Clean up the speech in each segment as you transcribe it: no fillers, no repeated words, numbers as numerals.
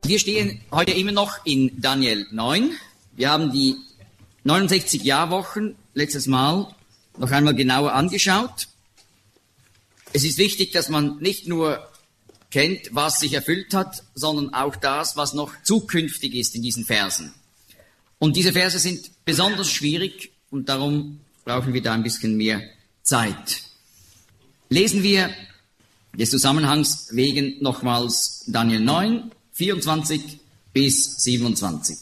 Wir stehen heute immer noch in Daniel 9. Wir haben die 69 Jahrwochen letztes Mal noch einmal genauer angeschaut. Es ist wichtig, dass man nicht nur kennt, was sich erfüllt hat, sondern auch das, was noch zukünftig ist in diesen Versen. Und diese Verse sind besonders schwierig und darum brauchen wir da ein bisschen mehr Zeit. Lesen wir des Zusammenhangs wegen nochmals Daniel 9, 24 bis 27.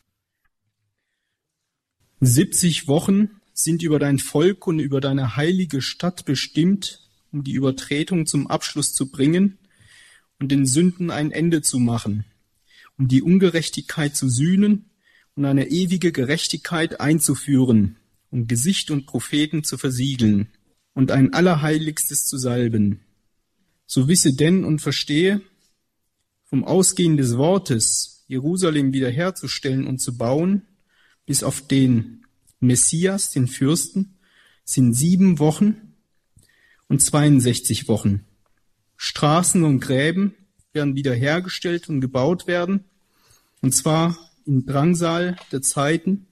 70 Wochen sind über dein Volk und über deine heilige Stadt bestimmt, um die Übertretung zum Abschluss zu bringen und den Sünden ein Ende zu machen, um die Ungerechtigkeit zu sühnen und eine ewige Gerechtigkeit einzuführen, um Gesicht und Propheten zu versiegeln und ein Allerheiligstes zu salben. So wisse denn und verstehe, vom Ausgehen des Wortes, Jerusalem wiederherzustellen und zu bauen, bis auf den Messias, den Fürsten, sind 7 Wochen und 62 Wochen. Straßen und Gräben werden wiederhergestellt und gebaut werden, und zwar in Drangsal der Zeiten.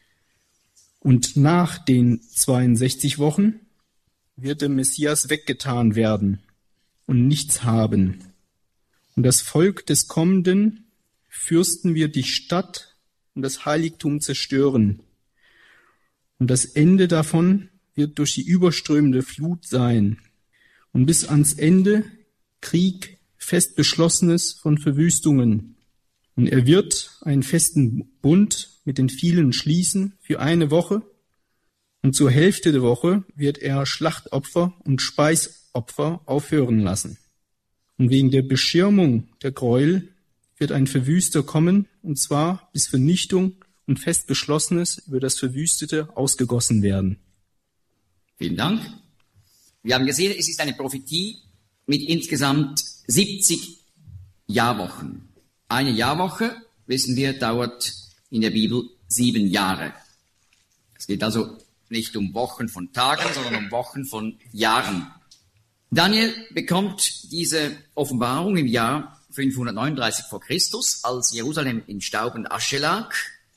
Und nach den 62 Wochen wird der Messias weggetan werden und nichts haben. Und das Volk des kommenden Fürsten wird die Stadt und das Heiligtum zerstören. Und das Ende davon wird durch die überströmende Flut sein. Und bis ans Ende Krieg, fest beschlossenes von Verwüstungen. Und er wird einen festen Bund mit den vielen schließen für eine Woche. Und zur Hälfte der Woche wird er Schlachtopfer und Speisopfer aufhören lassen. Und wegen der Beschirmung der Gräuel wird ein Verwüster kommen, und zwar bis Vernichtung und fest Beschlossenes über das Verwüstete ausgegossen werden. Vielen Dank. Wir haben gesehen, es ist eine Prophetie mit insgesamt 70 Jahrwochen. Eine Jahrwoche, wissen wir, dauert in der Bibel 7 Jahre. Es geht also nicht um Wochen von Tagen, sondern um Wochen von Jahren. Daniel bekommt diese Offenbarung im Jahr 539 vor Christus, als Jerusalem in Staub und Asche lag.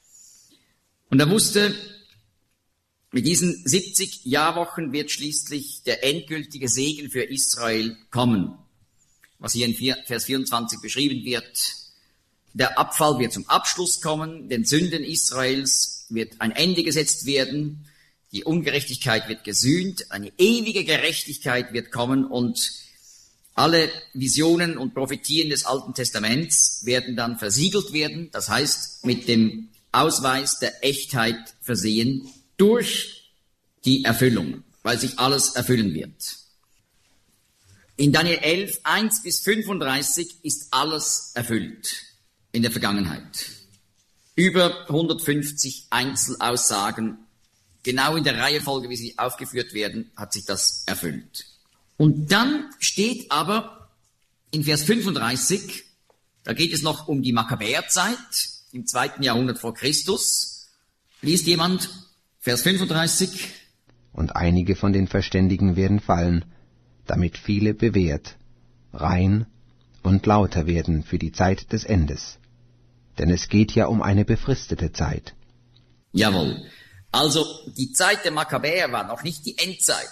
Und er wusste, mit diesen 70 Jahrwochen wird schließlich der endgültige Segen für Israel kommen. Was hier in Vers 24 beschrieben wird. Der Abfall wird zum Abschluss kommen, den Sünden Israels wird ein Ende gesetzt werden, die Ungerechtigkeit wird gesühnt, eine ewige Gerechtigkeit wird kommen und alle Visionen und Prophetien des Alten Testaments werden dann versiegelt werden, das heißt mit dem Ausweis der Echtheit versehen durch die Erfüllung, weil sich alles erfüllen wird. In Daniel 11, 1 bis 35 ist alles erfüllt in der Vergangenheit. Über 150 Einzelaussagen, genau in der Reihenfolge, wie sie aufgeführt werden, hat sich das erfüllt. Und dann steht aber in Vers 35, da geht es noch um die Makkabäerzeit im 2. Jahrhundert vor Christus. Liest jemand Vers 35? Und einige von den Verständigen werden fallen, damit viele bewährt, rein und lauter werden für die Zeit des Endes. Denn es geht ja um eine befristete Zeit. Jawohl. Also die Zeit der Makkabäer war noch nicht die Endzeit.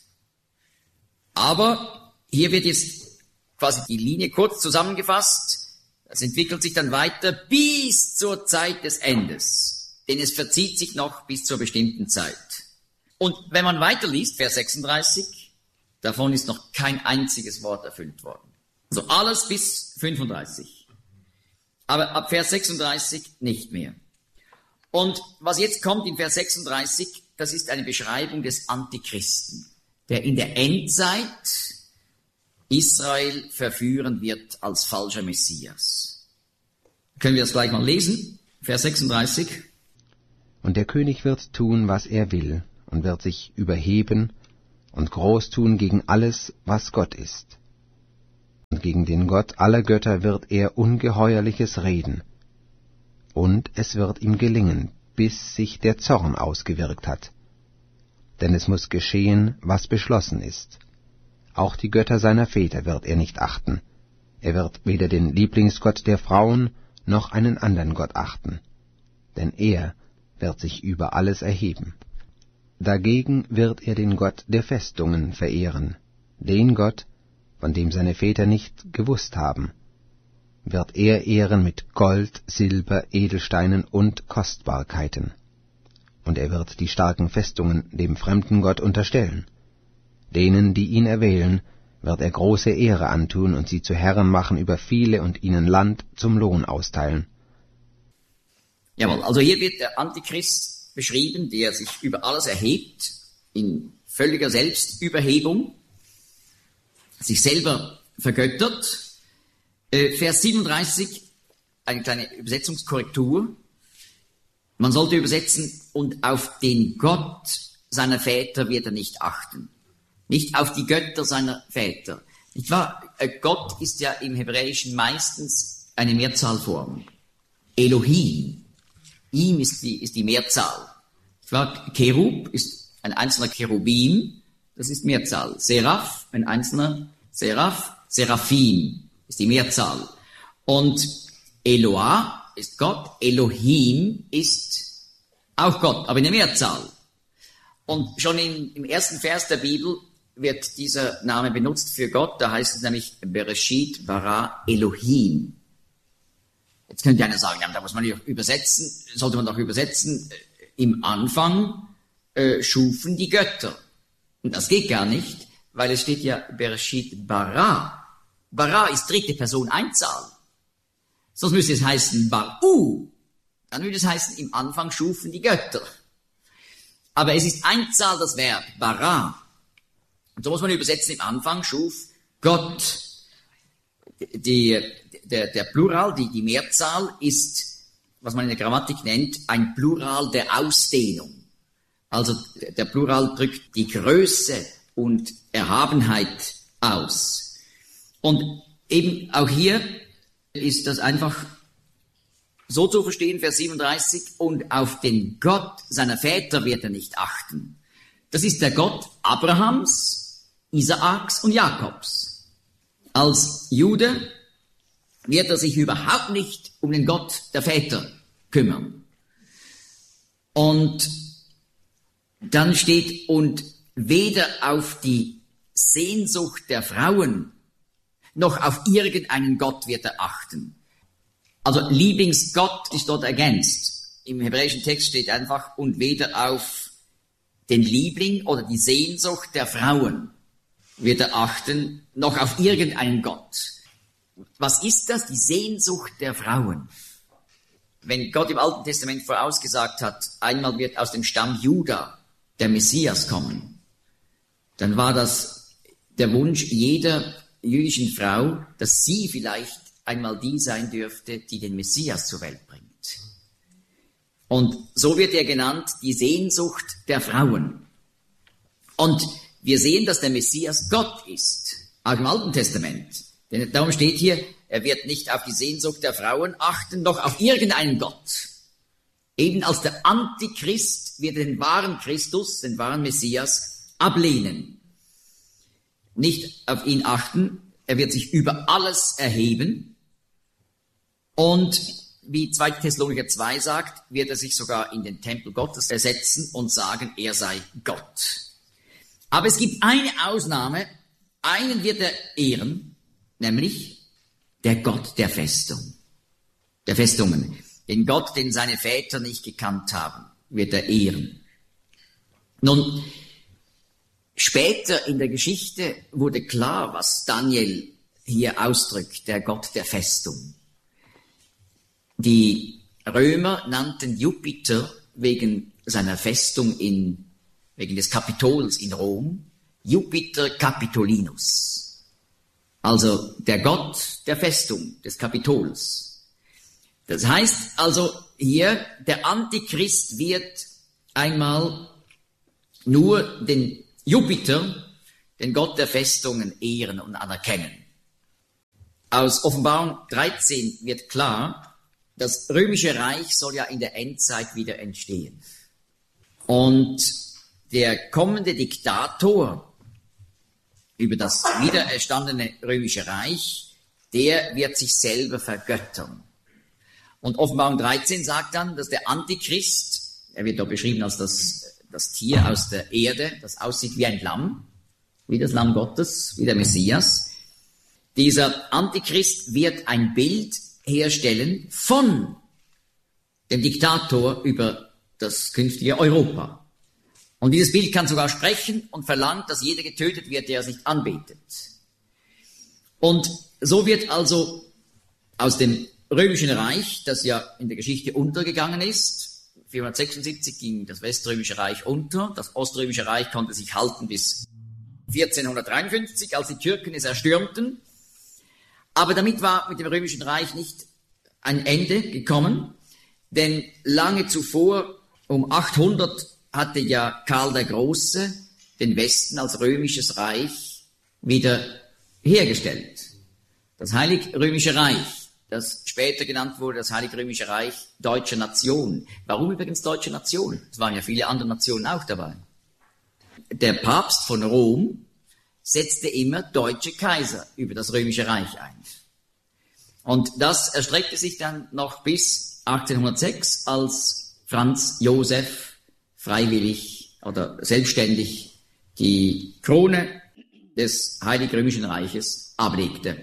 Aber hier wird jetzt quasi die Linie kurz zusammengefasst. Das entwickelt sich dann weiter bis zur Zeit des Endes. Denn es verzieht sich noch bis zur bestimmten Zeit. Und wenn man weiterliest, Vers 36, davon ist noch kein einziges Wort erfüllt worden. Also alles bis 35. Aber ab Vers 36 nicht mehr. Und was jetzt kommt in Vers 36, das ist eine Beschreibung des Antichristen, der in der Endzeit Israel verführen wird als falscher Messias. Können wir das gleich mal lesen? Vers 36. Und der König wird tun, was er will, und wird sich überheben und groß tun gegen alles, was Gott ist. Und gegen den Gott aller Götter wird er Ungeheuerliches reden. Und es wird ihm gelingen, bis sich der Zorn ausgewirkt hat. Denn es muss geschehen, was beschlossen ist. Auch die Götter seiner Väter wird er nicht achten, Er wird weder den Lieblingsgott der Frauen noch einen anderen Gott achten, denn er wird sich über alles erheben. Dagegen wird er den Gott der Festungen verehren, den Gott, von dem seine Väter nicht gewusst haben, wird er ehren mit Gold, Silber, Edelsteinen und Kostbarkeiten. Und er wird die starken Festungen dem fremden Gott unterstellen. Denen, die ihn erwählen, wird er große Ehre antun und sie zu Herren machen über viele und ihnen Land zum Lohn austeilen. Jawohl, also hier wird der Antichrist beschrieben, der sich über alles erhebt, in völliger Selbstüberhebung, sich selber vergöttert. Vers 37, eine kleine Übersetzungskorrektur. Man sollte übersetzen, und auf den Gott seiner Väter wird er nicht achten. Nicht auf die Götter seiner Väter. Nicht wahr? Gott ist ja im Hebräischen meistens eine Mehrzahlform. Elohim. Ihm ist die Mehrzahl. Nicht wahr? Cherub ist ein einzelner Cherubim. Das ist Mehrzahl. Seraph, ein einzelner Seraph. Seraphim ist die Mehrzahl. Und Eloah ist Gott. Elohim ist auch Gott, aber in der Mehrzahl. Und schon im ersten Vers der Bibel wird dieser Name benutzt für Gott. Da heißt es nämlich Bereshit bara Elohim. Jetzt könnte einer sagen, ja, da muss man doch übersetzen, sollte man doch übersetzen, im Anfang schufen die Götter. Und das geht gar nicht, weil es steht ja Bereshit bara. Bara ist dritte Person Einzahl. Sonst müsste es heißen Baru. Dann würde es heißen, im Anfang schufen die Götter. Aber es ist Einzahl das Verb, bara. Und so muss man übersetzen, im Anfang schuf Gott. Der Plural, die Mehrzahl ist, was man in der Grammatik nennt, ein Plural der Ausdehnung. Also der Plural drückt die Größe und Erhabenheit aus. Und eben auch hier ist das einfach so zu verstehen, Vers 37, und auf den Gott seiner Väter wird er nicht achten. Das ist der Gott Abrahams, Isaaks und Jakobs. Als Jude wird er sich überhaupt nicht um den Gott der Väter kümmern. Und dann steht, und weder auf die Sehnsucht der Frauen noch auf irgendeinen Gott wird er achten. Also Lieblingsgott ist dort ergänzt. Im hebräischen Text steht einfach, und weder auf den Liebling oder die Sehnsucht der Frauen wird er achten, noch auf irgendeinen Gott. Was ist das? Die Sehnsucht der Frauen. Wenn Gott im Alten Testament vorausgesagt hat, einmal wird aus dem Stamm Juda der Messias kommen, dann war das der Wunsch jeder jüdischen Frau, dass sie vielleicht einmal die sein dürfte, die den Messias zur Welt bringt. Und so wird er genannt, die Sehnsucht der Frauen. Und wir sehen, dass der Messias Gott ist, auch im Alten Testament. Denn darum steht hier, er wird nicht auf die Sehnsucht der Frauen achten, noch auf irgendeinen Gott. Eben als der Antichrist wird er den wahren Christus, den wahren Messias, ablehnen. Nicht auf ihn achten, er wird sich über alles erheben. Und wie 2. Thessalonicher 2 sagt, wird er sich sogar in den Tempel Gottes ersetzen und sagen, er sei Gott. Aber es gibt eine Ausnahme, einen wird er ehren, nämlich der Gott der Festung, der Festungen. Den Gott, den seine Väter nicht gekannt haben, wird er ehren. Nun, später in der Geschichte wurde klar, was Daniel hier ausdrückt, der Gott der Festung. Die Römer nannten Jupiter wegen seiner Festung wegen des Kapitols in Rom, Jupiter Capitolinus. Also der Gott der Festung, des Kapitols. Das heißt also hier, der Antichrist wird einmal nur den Jupiter, den Gott der Festungen, ehren und anerkennen. Aus Offenbarung 13 wird klar, das römische Reich soll ja in der Endzeit wieder entstehen. Und der kommende Diktator über das wiedererstandene römische Reich der wird sich selber vergöttern. Und Offenbarung 13 sagt dann, dass der Antichrist, er wird da beschrieben als das Tier aus der Erde, das aussieht wie ein Lamm, wie das Lamm Gottes, wie der Messias. Dieser Antichrist wird ein Bild herstellen von dem Diktator über das künftige Europa. Und dieses Bild kann sogar sprechen und verlangt, dass jeder getötet wird, der es nicht anbetet. Und so wird also aus dem Römischen Reich, das ja in der Geschichte untergegangen ist, 476 ging das Weströmische Reich unter, das Oströmische Reich konnte sich halten bis 1453, als die Türken es erstürmten. Aber damit war mit dem Römischen Reich nicht ein Ende gekommen, denn lange zuvor, um 800, hatte ja Karl der Große den Westen als römisches Reich wieder hergestellt. Das Heilig-Römische Reich, das später genannt wurde, das Heilig-Römische Reich deutscher Nation. Warum übrigens deutsche Nation? Es waren ja viele andere Nationen auch dabei. Der Papst von Rom setzte immer deutsche Kaiser über das Römische Reich ein. Und das erstreckte sich dann noch bis 1806, als Franz Josef freiwillig oder selbstständig die Krone des Heilig-Römischen Reiches ablegte.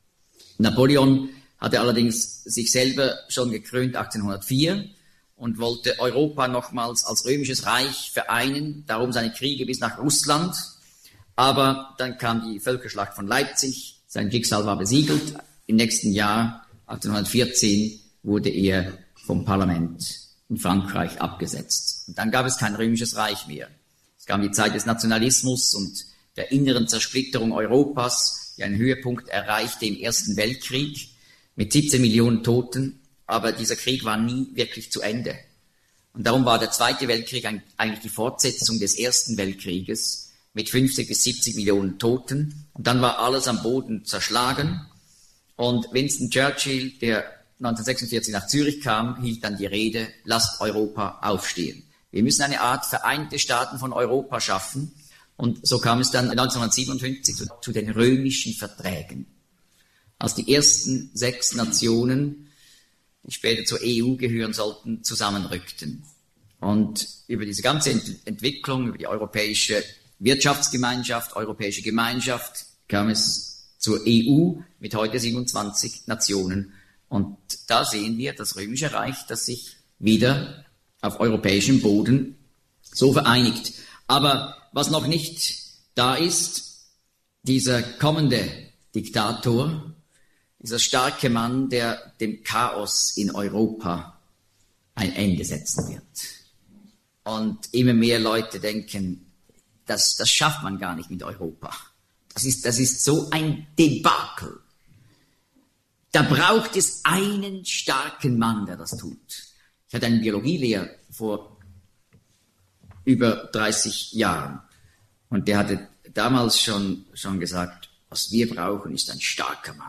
Napoleon hatte allerdings sich selber schon gekrönt 1804 und wollte Europa nochmals als römisches Reich vereinen, darum seine Kriege bis nach Russland. Aber dann kam die Völkerschlacht von Leipzig, sein Schicksal war besiegelt. Im nächsten Jahr, 1814, wurde er vom Parlament in Frankreich abgesetzt. Und dann gab es kein römisches Reich mehr. Es kam die Zeit des Nationalismus und der inneren Zersplitterung Europas, die einen Höhepunkt erreichte im Ersten Weltkrieg mit 17 Millionen Toten. Aber dieser Krieg war nie wirklich zu Ende. Und darum war der Zweite Weltkrieg eigentlich die Fortsetzung des Ersten Weltkrieges mit 50 bis 70 Millionen Toten. Und dann war alles am Boden zerschlagen. Und Winston Churchill, der 1946 nach Zürich kam, hielt dann die Rede, lasst Europa aufstehen. Wir müssen eine Art Vereinte Staaten von Europa schaffen. Und so kam es dann 1957 zu den römischen Verträgen. Als die ersten 6 Nationen, die später zur EU gehören sollten, zusammenrückten. Und über diese ganze Entwicklung, über die europäische Wirtschaftsgemeinschaft, europäische Gemeinschaft, kam es zur EU mit heute 27 Nationen. Und da sehen wir das Römische Reich, das sich wieder auf europäischem Boden so vereinigt. Aber was noch nicht da ist, dieser kommende Diktator, dieser starke Mann, der dem Chaos in Europa ein Ende setzen wird. Und immer mehr Leute denken, das schafft man gar nicht mit Europa. Das ist so ein Debakel. Da braucht es einen starken Mann, der das tut. Ich hatte einen Biologielehrer vor über 30 Jahren. Und der hatte damals schon gesagt, was wir brauchen, ist ein starker Mann.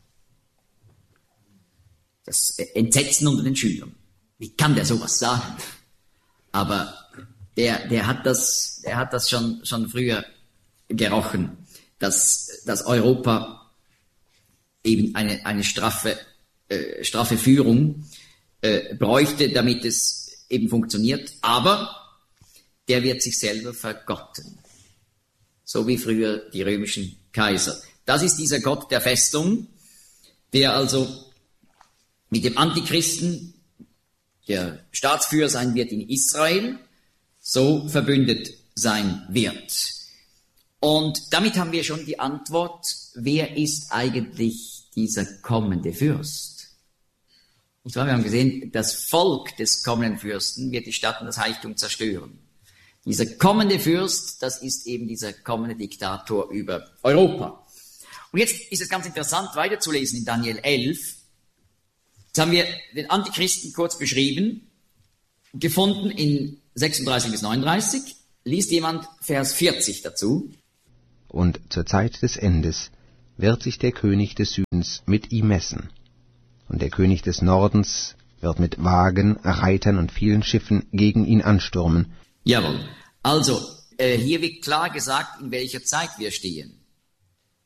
Das Entsetzen unter den Schülern. Wie kann der sowas sagen? Aber der hat das schon früher gerochen, dass Europa eben eine straffe Führung bräuchte, damit es eben funktioniert. Aber der wird sich selber vergotten. So wie früher die römischen Kaiser. Das ist dieser Gott der Festung, der also mit dem Antichristen, der Staatsführer sein wird in Israel, so verbündet sein wird. Und damit haben wir schon die Antwort, wer ist eigentlich dieser kommende Fürst? Und zwar, wir haben gesehen, das Volk des kommenden Fürsten wird die Stadt und das Heiligtum zerstören. Dieser kommende Fürst, das ist eben dieser kommende Diktator über Europa. Und jetzt ist es ganz interessant weiterzulesen in Daniel 11. Jetzt haben wir den Antichristen kurz beschrieben, gefunden in 36 bis 39. Liest jemand Vers 40 dazu? Und zur Zeit des Endes wird sich der König des Südens mit ihm messen. Und der König des Nordens wird mit Wagen, Reitern und vielen Schiffen gegen ihn anstürmen. Jawohl. Also, hier wird klar gesagt, in welcher Zeit wir stehen.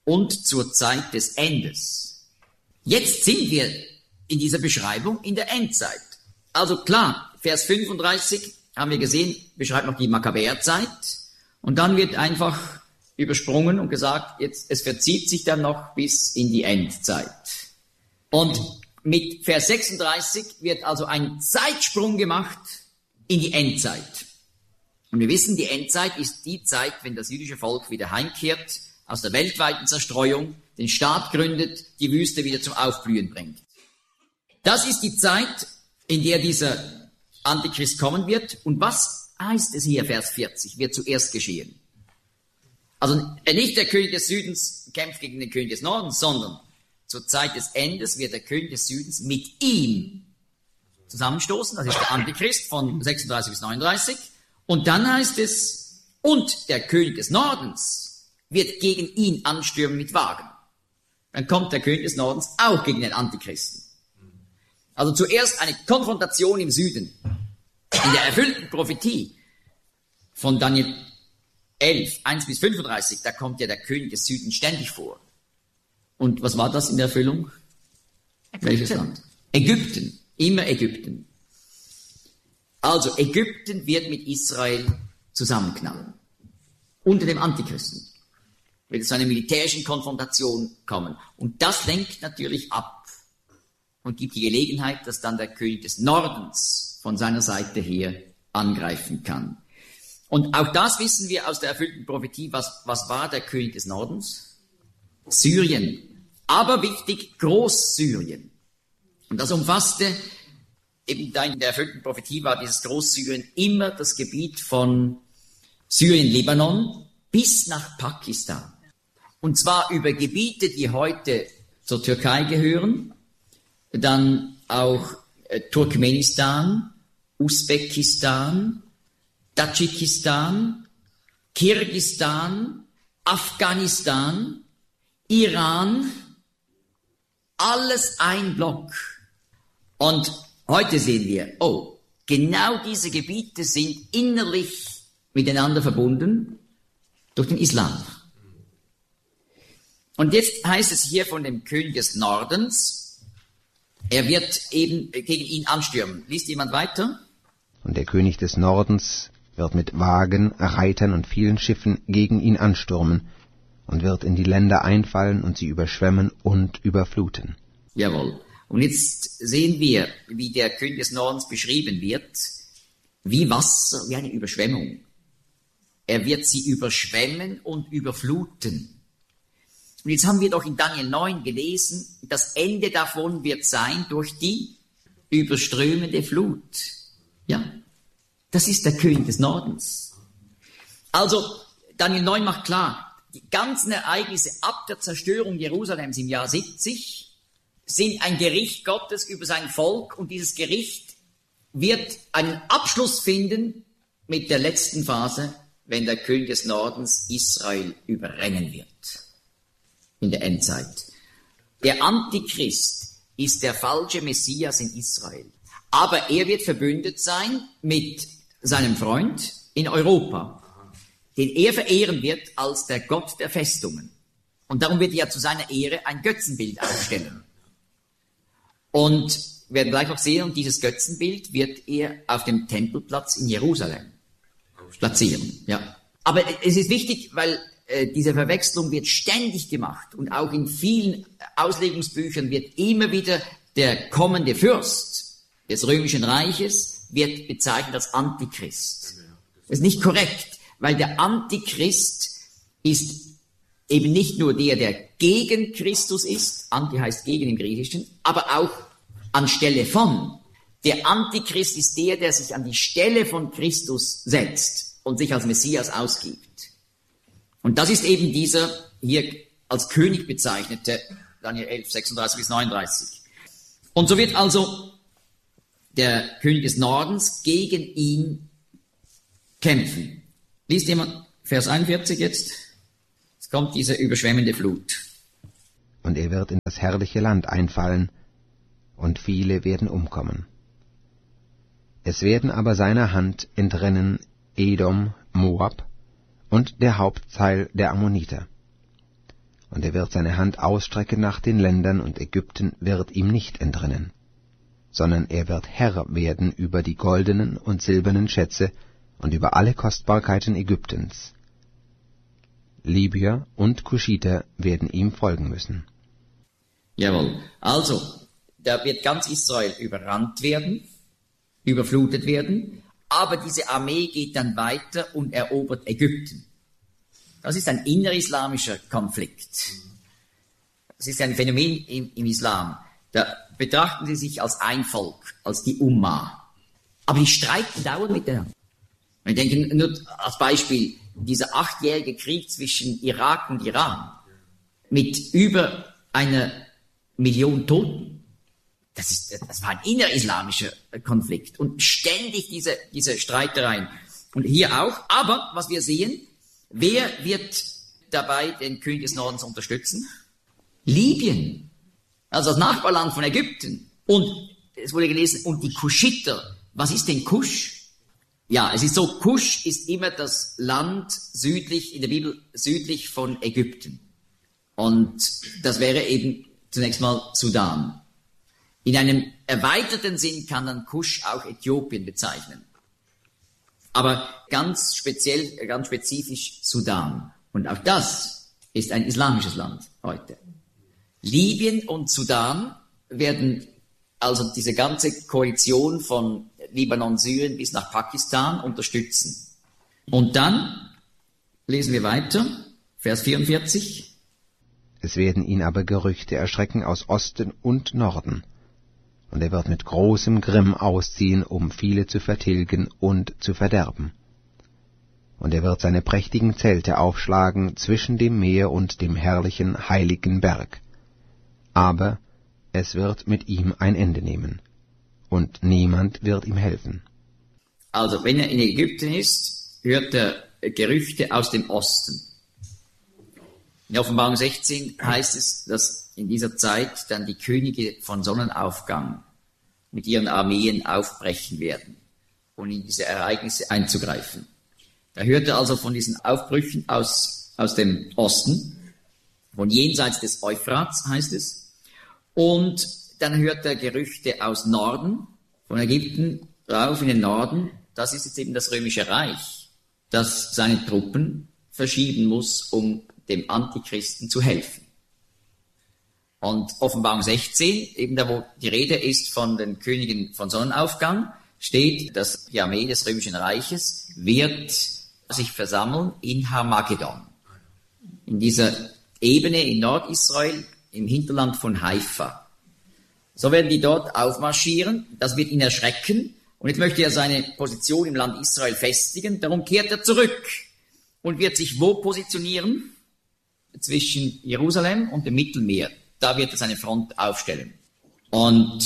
und zur Zeit des Endes. Jetzt sind wir in dieser Beschreibung in der Endzeit. Also klar, Vers 35 haben wir gesehen, beschreibt noch die Makkabäerzeit und dann wird einfach übersprungen und gesagt, jetzt, es verzieht sich dann noch bis in die Endzeit. Und mit Vers 36 wird also ein Zeitsprung gemacht in die Endzeit. Und wir wissen, die Endzeit ist die Zeit, wenn das jüdische Volk wieder heimkehrt, aus der weltweiten Zerstreuung, den Staat gründet, die Wüste wieder zum Aufblühen bringt. Das ist die Zeit, in der dieser Antichrist kommen wird. Und was heißt es hier, Vers 40, wird zuerst geschehen? Also nicht der König des Südens kämpft gegen den König des Nordens, sondern zur Zeit des Endes wird der König des Südens mit ihm zusammenstoßen. Das ist der Antichrist von 36 bis 39. Und dann heißt es, und der König des Nordens wird gegen ihn anstürmen mit Wagen. Dann kommt der König des Nordens auch gegen den Antichristen. Also zuerst eine Konfrontation im Süden. In der erfüllten Prophetie von Daniel 11, 1 bis 35, da kommt ja der König des Südens ständig vor. Und was war das in der Erfüllung? Ägypten. Welches Land? Ägypten. Immer Ägypten. Also Ägypten wird mit Israel zusammenknallen. Unter dem Antichristen. Wird es zu einer militärischen Konfrontation kommen. Und das lenkt natürlich ab und gibt die Gelegenheit, dass dann der König des Nordens von seiner Seite her angreifen kann. Und auch das wissen wir aus der erfüllten Prophetie. Was war der König des Nordens? Syrien. Aber wichtig, Großsyrien. Und das umfasste, eben da in der erfüllten Prophetie war dieses Großsyrien immer das Gebiet von Syrien, Libanon bis nach Pakistan. Und zwar über Gebiete, die heute zur Türkei gehören, dann auch Turkmenistan, Usbekistan, Tadschikistan, Kirgisistan, Afghanistan, Iran, alles ein Block. Und heute sehen wir, oh, genau diese Gebiete sind innerlich miteinander verbunden durch den Islam. Und jetzt heißt es hier von dem König des Nordens, er wird eben gegen ihn anstürmen. Liest jemand weiter? Und der König des Nordens wird mit Wagen, Reitern und vielen Schiffen gegen ihn anstürmen und wird in die Länder einfallen und sie überschwemmen und überfluten. Jawohl. Und jetzt sehen wir, wie der König des Nordens beschrieben wird, wie Wasser, wie eine Überschwemmung. Er wird sie überschwemmen und überfluten. Und jetzt haben wir doch in Daniel 9 gelesen, das Ende davon wird sein durch die überströmende Flut. Ja, das ist der König des Nordens. Also, Daniel 9 macht klar, die ganzen Ereignisse ab der Zerstörung Jerusalems im Jahr 70 sind ein Gericht Gottes über sein Volk und dieses Gericht wird einen Abschluss finden mit der letzten Phase, wenn der König des Nordens Israel überrennen wird. In der Endzeit. Der Antichrist ist der falsche Messias in Israel. Aber er wird verbündet sein mit seinem Freund in Europa, den er verehren wird als der Gott der Festungen. Und darum wird er zu seiner Ehre ein Götzenbild aufstellen. Und wir werden gleich noch sehen, und dieses Götzenbild wird er auf dem Tempelplatz in Jerusalem platzieren. Ja. Aber es ist wichtig, weil diese Verwechslung wird ständig gemacht und auch in vielen Auslegungsbüchern wird immer wieder der kommende Fürst des Römischen Reiches wird bezeichnet als Antichrist. Das ist nicht korrekt, weil der Antichrist ist eben nicht nur der gegen Christus ist, Anti heißt gegen im Griechischen, aber auch anstelle von. Der Antichrist ist der sich an die Stelle von Christus setzt und sich als Messias ausgibt. Und das ist eben dieser hier als König bezeichnete, Daniel 11, 36 bis 39. Und so wird also der König des Nordens gegen ihn kämpfen. Liest jemand Vers 41 jetzt? Es kommt diese überschwemmende Flut. Und er wird in das herrliche Land einfallen, und viele werden umkommen. Es werden aber seiner Hand entrennen Edom, Moab und der Hauptteil der Ammoniter. Und er wird seine Hand ausstrecken nach den Ländern, und Ägypten wird ihm nicht entrinnen, sondern er wird Herr werden über die goldenen und silbernen Schätze und über alle Kostbarkeiten Ägyptens. Libyer und Kuschiter werden ihm folgen müssen. Jawohl. Also, da wird ganz Israel überrannt werden, überflutet werden, aber diese Armee geht dann weiter und erobert Ägypten. Das ist ein innerislamischer Konflikt. Das ist ein Phänomen im Islam. Da betrachten sie sich als ein Volk, als die Umma. Aber die streiten dauernd miteinander. Wir denken nur als Beispiel, dieser 8-jährige Krieg zwischen Irak und Iran mit über 1 Million Toten. Das war ein innerislamischer Konflikt und ständig diese Streitereien. Und hier auch. Aber was wir sehen, wer wird dabei den König des Nordens unterstützen? Libyen. Also das Nachbarland von Ägypten. Und es wurde gelesen, und die Kuschiter. Was ist denn Kusch? Ja, es ist so, Kusch ist immer das Land südlich, in der Bibel südlich von Ägypten. Und das wäre eben zunächst mal Sudan. In einem erweiterten Sinn kann dann Kusch auch Äthiopien bezeichnen. Aber ganz speziell, ganz spezifisch Sudan. Und auch das ist ein islamisches Land heute. Libyen und Sudan werden also diese ganze Koalition von Libanon, Syrien bis nach Pakistan unterstützen. Und dann lesen wir weiter, Vers 44. Es werden ihn aber Gerüchte erschrecken aus Osten und Norden. Und er wird mit großem Grimm ausziehen, um viele zu vertilgen und zu verderben. Und er wird seine prächtigen Zelte aufschlagen zwischen dem Meer und dem herrlichen, heiligen Berg. Aber es wird mit ihm ein Ende nehmen, und niemand wird ihm helfen. Also, wenn er in Ägypten ist, hört er Gerüchte aus dem Osten. In Offenbarung 16 heißt es, dass in dieser Zeit dann die Könige von Sonnenaufgang mit ihren Armeen aufbrechen werden, um in diese Ereignisse einzugreifen. Da hört er also von diesen Aufbrüchen aus dem Osten, von jenseits des Euphrats heißt es. Und dann hört er Gerüchte aus Norden, von Ägypten rauf in den Norden. Das ist jetzt eben das Römische Reich, das seine Truppen verschieben muss, um dem Antichristen zu helfen. Und Offenbarung 16, eben da wo die Rede ist von den Königen von Sonnenaufgang, steht, dass die Armee des Römischen Reiches wird sich versammeln in Harmagedon. In dieser Ebene in Nordisrael, im Hinterland von Haifa. So werden die dort aufmarschieren, das wird ihn erschrecken, und jetzt möchte er seine Position im Land Israel festigen, darum kehrt er zurück und wird sich wo positionieren? Zwischen Jerusalem und dem Mittelmeer. Da wird er seine Front aufstellen. Und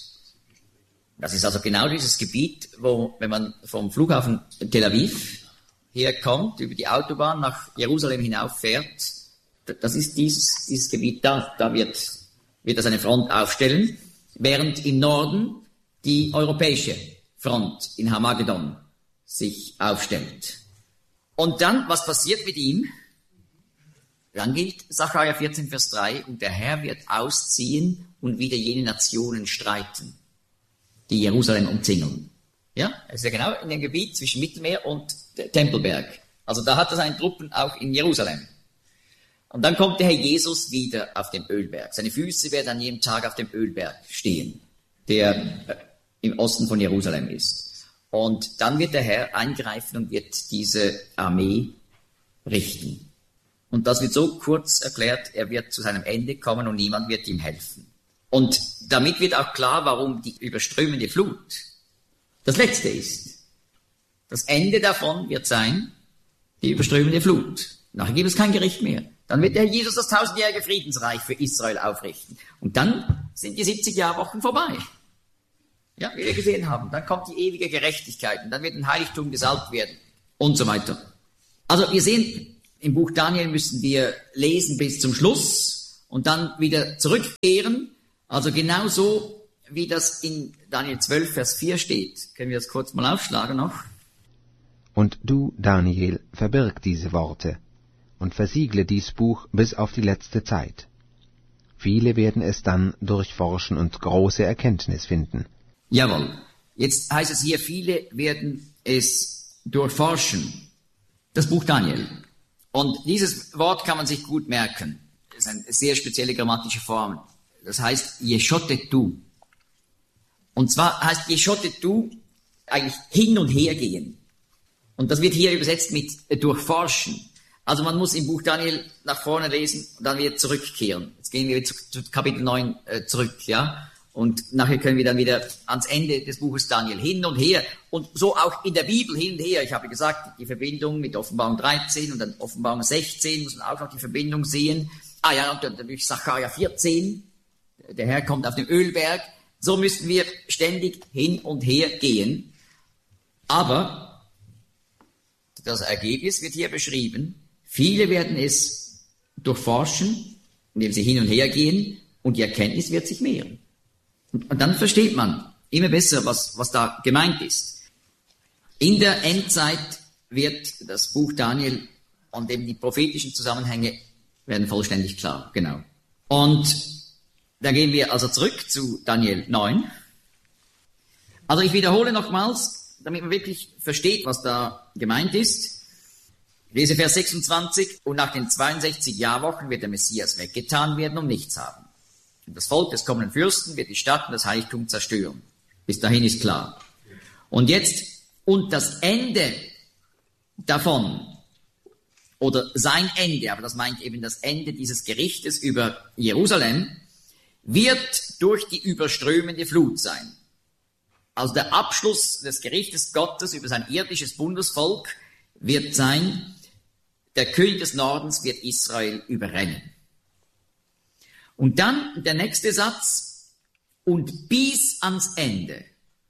das ist also genau dieses Gebiet, wo, wenn man vom Flughafen Tel Aviv herkommt, über die Autobahn nach Jerusalem hinauffährt, das ist dieses Gebiet da wird er seine Front aufstellen, während im Norden die europäische Front in Harmagedon sich aufstellt. Und dann, was passiert mit ihm? Dann gilt Sacharja 14, Vers 3, und der Herr wird ausziehen und wieder jene Nationen streiten, die Jerusalem umzingeln. Ja, es ist ja genau in dem Gebiet zwischen Mittelmeer und Tempelberg. Also da hat er seine Truppen auch in Jerusalem. Und dann kommt der Herr Jesus wieder auf den Ölberg. Seine Füße werden an jedem Tag auf dem Ölberg stehen, der im Osten von Jerusalem ist. Und dann wird der Herr eingreifen und wird diese Armee richten. Und das wird so kurz erklärt, er wird zu seinem Ende kommen und niemand wird ihm helfen. Und damit wird auch klar, warum die überströmende Flut das Letzte ist. Das Ende davon wird sein, die überströmende Flut. Nachher gibt es kein Gericht mehr. Dann wird der Herr Jesus das 1000-jährige Friedensreich für Israel aufrichten. Und dann sind die 70 Jahrwochen vorbei. Ja, wie wir gesehen haben. Dann kommt die ewige Gerechtigkeit und dann wird ein Heiligtum gesalbt werden und so weiter. Also wir sehen, im Buch Daniel müssen wir lesen bis zum Schluss und dann wieder zurückkehren. Also genauso wie das in Daniel 12, Vers 4 steht. Können wir das kurz mal aufschlagen noch? Und du, Daniel, verbirg diese Worte und versiegle dies Buch bis auf die letzte Zeit. Viele werden es dann durchforschen und große Erkenntnis finden. Jawohl. Jetzt heißt es hier, viele werden es durchforschen. Das Buch Daniel. Und dieses Wort kann man sich gut merken. Das ist eine sehr spezielle grammatische Form. Das heißt Yeshotetu. Und zwar heißt Yeshotetu eigentlich hin und her gehen. Und das wird hier übersetzt mit durchforschen. Also man muss im Buch Daniel nach vorne lesen und dann wieder zurückkehren. Jetzt gehen wir zu Kapitel 9 zurück, ja. Und nachher können wir dann wieder ans Ende des Buches Daniel hin und her. Und so auch in der Bibel hin und her. Ich habe gesagt, die Verbindung mit Offenbarung 13 und dann Offenbarung 16 muss man auch noch die Verbindung sehen. Ah ja, und dann durch Sacharja 14. Der Herr kommt auf den Ölberg. So müssen wir ständig hin und her gehen. Aber das Ergebnis wird hier beschrieben. Viele werden es durchforschen, indem sie hin und her gehen, und die Erkenntnis wird sich mehren. Und dann versteht man immer besser, was da gemeint ist. In der Endzeit wird das Buch Daniel und eben die prophetischen Zusammenhänge werden vollständig klar. Genau. Und da gehen wir also zurück zu Daniel 9. Also ich wiederhole nochmals, damit man wirklich versteht, was da gemeint ist. Ich lese Vers 26. Und nach den 62 Jahrwochen wird der Messias weggetan werden und nichts haben. Und das Volk des kommenden Fürsten wird die Stadt und das Heiligtum zerstören. Bis dahin ist klar. Und jetzt, und das Ende davon, oder sein Ende, aber das meint eben das Ende dieses Gerichtes über Jerusalem, wird durch die überströmende Flut sein. Also der Abschluss des Gerichtes Gottes über sein irdisches Bundesvolk wird sein, der König des Nordens wird Israel überrennen. Und dann der nächste Satz, und bis ans Ende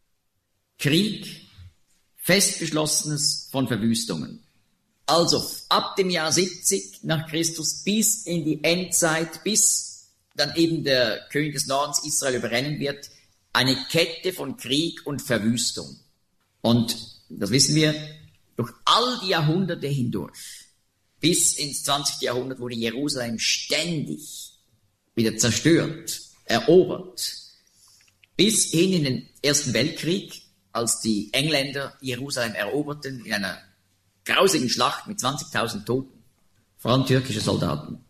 Krieg, Festgeschlossenes von Verwüstungen. Also ab dem Jahr 70 nach Christus bis in die Endzeit, bis dann eben der König des Nordens Israel überrennen wird, eine Kette von Krieg und Verwüstung. Und das wissen wir, durch all die Jahrhunderte hindurch, bis ins 20. Jahrhundert wurde Jerusalem ständig wieder zerstört, erobert, bis hin in den Ersten Weltkrieg, als die Engländer Jerusalem eroberten in einer grausigen Schlacht mit 20.000 Toten, vor allem türkische Soldaten.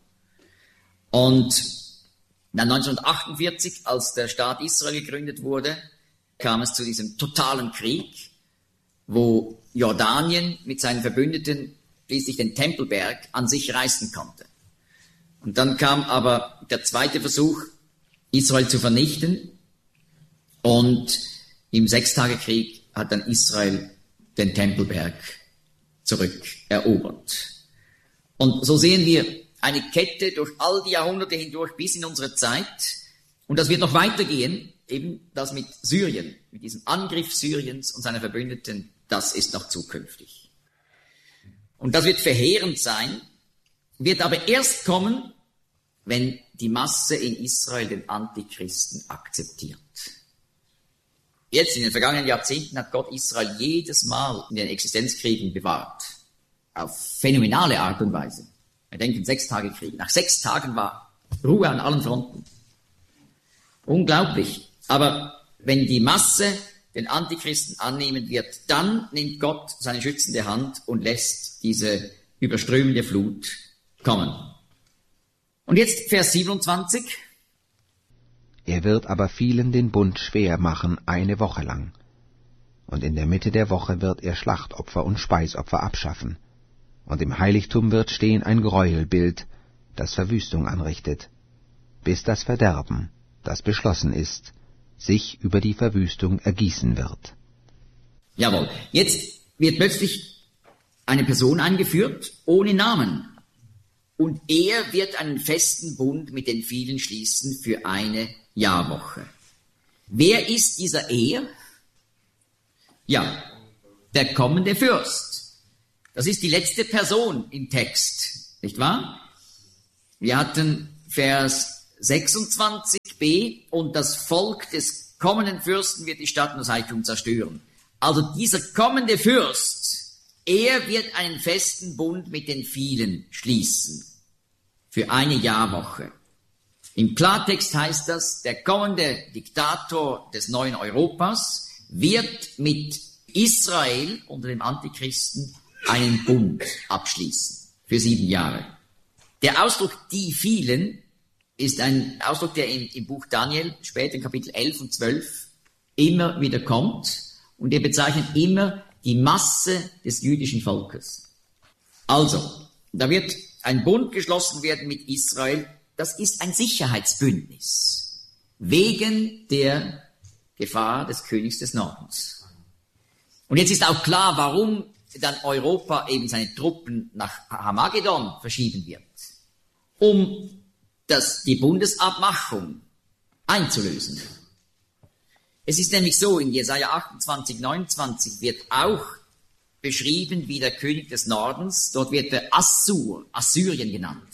Und dann 1948, als der Staat Israel gegründet wurde, kam es zu diesem totalen Krieg, wo Jordanien mit seinen Verbündeten schließlich den Tempelberg an sich reißen konnte. Und dann kam aber der zweite Versuch, Israel zu vernichten. Und im Sechstagekrieg hat dann Israel den Tempelberg zurückerobert. Und so sehen wir eine Kette durch all die Jahrhunderte hindurch bis in unsere Zeit. Und das wird noch weitergehen, eben das mit Syrien, mit diesem Angriff Syriens und seiner Verbündeten, das ist noch zukünftig. Und das wird verheerend sein, wird aber erst kommen, wenn die Masse in Israel den Antichristen akzeptiert. Jetzt in den vergangenen Jahrzehnten hat Gott Israel jedes Mal in den Existenzkriegen bewahrt. Auf phänomenale Art und Weise. Wir denken 6-Tage-Krieg. Nach 6 Tagen war Ruhe an allen Fronten. Unglaublich. Aber wenn die Masse den Antichristen annehmen wird, dann nimmt Gott seine schützende Hand und lässt diese überströmende Flut kommen. Und jetzt Vers 27. Er wird aber vielen den Bund schwer machen 1 Woche lang. Und in der Mitte der Woche wird er Schlachtopfer und Speisopfer abschaffen. Und im Heiligtum wird stehen ein Gräuelbild, das Verwüstung anrichtet, bis das Verderben, das beschlossen ist, sich über die Verwüstung ergießen wird. Jawohl. Jetzt wird plötzlich eine Person eingeführt, ohne Namen. Und er wird einen festen Bund mit den vielen schließen für 1 Jahrwoche. Wer ist dieser Er? Ja, der kommende Fürst. Das ist die letzte Person im Text, nicht wahr? Wir hatten Vers 26b, und das Volk des kommenden Fürsten wird die Stadt und das Heiligtum zerstören. Also dieser kommende Fürst er wird einen festen Bund mit den vielen schließen. Für eine Jahrwoche. Im Klartext heißt das, der kommende Diktator des neuen Europas wird mit Israel unter dem Antichristen einen Bund abschließen. Für 7 Jahre. Der Ausdruck die vielen ist ein Ausdruck, der im Buch Daniel, später in Kapitel 11 und 12, immer wieder kommt. Und er bezeichnet immer die Masse des jüdischen Volkes. Also, da wird ein Bund geschlossen werden mit Israel. Das ist ein Sicherheitsbündnis. Wegen der Gefahr des Königs des Nordens. Und jetzt ist auch klar, warum dann Europa eben seine Truppen nach Hamagedon verschieben wird. Um die Bundesabmachung einzulösen. Es ist nämlich so, in Jesaja 28, 29 wird auch beschrieben, wie der König des Nordens, dort wird der Assyrien genannt.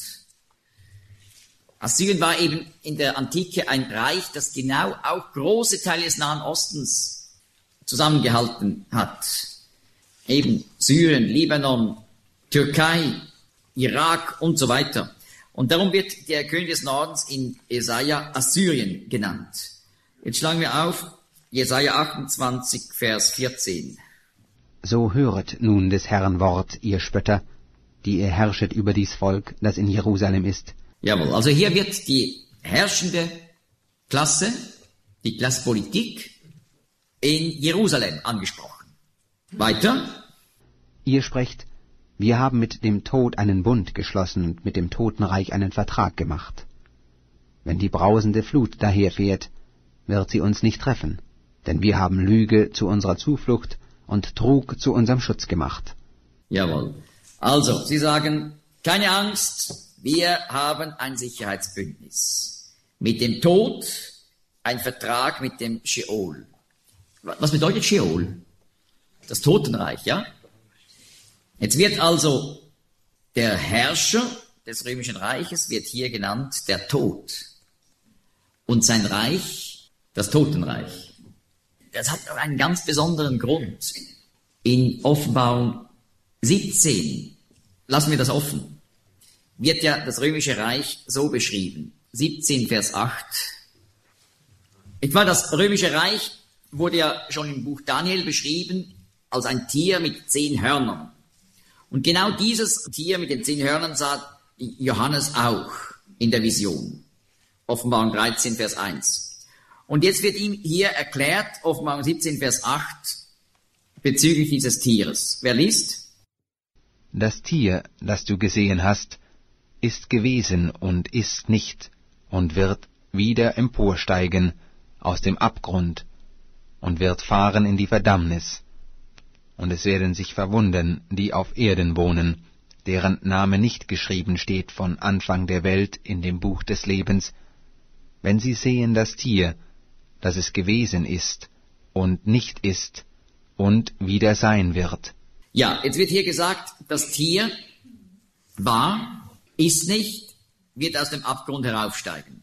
Assyrien war eben in der Antike ein Reich, das genau auch große Teile des Nahen Ostens zusammengehalten hat. Eben Syrien, Libanon, Türkei, Irak und so weiter. Und darum wird der König des Nordens in Jesaja Assyrien genannt. Jetzt schlagen wir auf Jesaja 28, Vers 14. So höret nun des Herrn Wort, ihr Spötter, die ihr herrschet über dies Volk, das in Jerusalem ist. Jawohl, also hier wird die herrschende Klasse, die Klasse Politik, in Jerusalem angesprochen. Weiter. Ihr sprecht, wir haben mit dem Tod einen Bund geschlossen und mit dem Totenreich einen Vertrag gemacht. Wenn die brausende Flut daherfährt, wird sie uns nicht treffen, denn wir haben Lüge zu unserer Zuflucht und Trug zu unserem Schutz gemacht. Jawohl. Also, Sie sagen, keine Angst, wir haben ein Sicherheitsbündnis. Mit dem Tod ein Vertrag mit dem Scheol. Was bedeutet Scheol? Das Totenreich, ja? Jetzt wird also der Herrscher des Römischen Reiches, wird hier genannt der Tod. Und sein Reich, das Totenreich. Das hat auch einen ganz besonderen Grund. In Offenbarung 17, lassen wir das offen, wird ja das Römische Reich so beschrieben. 17, Vers 8. Etwa das Römische Reich wurde ja schon im Buch Daniel beschrieben als ein Tier mit 10 Hörnern. Und genau dieses Tier mit den 10 Hörnern sah Johannes auch in der Vision. Offenbarung 13, Vers 1. Und jetzt wird ihm hier erklärt, Offenbarung 17, Vers 8, bezüglich dieses Tieres. Wer liest? Das Tier, das du gesehen hast, ist gewesen und ist nicht und wird wieder emporsteigen aus dem Abgrund und wird fahren in die Verdammnis. Und es werden sich verwundern, die auf Erden wohnen, deren Name nicht geschrieben steht von Anfang der Welt in dem Buch des Lebens, wenn sie sehen das Tier, dass es gewesen ist und nicht ist und wieder sein wird. Ja, jetzt wird hier gesagt, das Tier war, ist nicht, wird aus dem Abgrund heraufsteigen.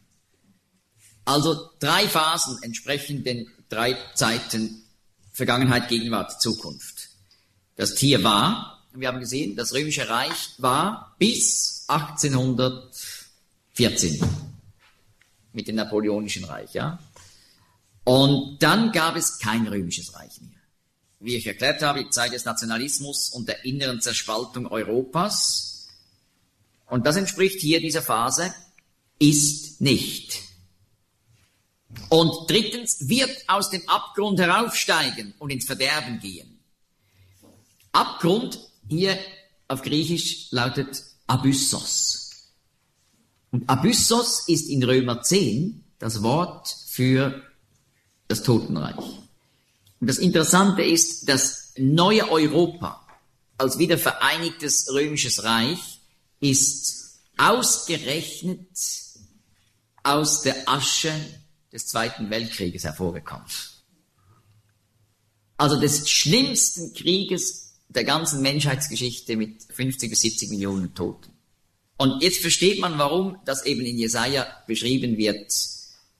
Also 3 Phasen entsprechen den 3 Zeiten Vergangenheit, Gegenwart, Zukunft. Das Tier war, wir haben gesehen, das Römische Reich war bis 1814 mit dem Napoleonischen Reich, ja. Und dann gab es kein Römisches Reich mehr. Wie ich erklärt habe, die Zeit des Nationalismus und der inneren Zerspaltung Europas. Und das entspricht hier dieser Phase, ist nicht. Und drittens, wird aus dem Abgrund heraufsteigen und ins Verderben gehen. Abgrund hier auf Griechisch lautet Abyssos. Und Abyssos ist in Römer 10 das Wort für das Totenreich. Und das Interessante ist, das neue Europa als wiedervereinigtes römisches Reich ist ausgerechnet aus der Asche des Zweiten Weltkrieges hervorgekommen. Also des schlimmsten Krieges der ganzen Menschheitsgeschichte mit 50 bis 70 Millionen Toten. Und jetzt versteht man, warum das eben in Jesaja beschrieben wird,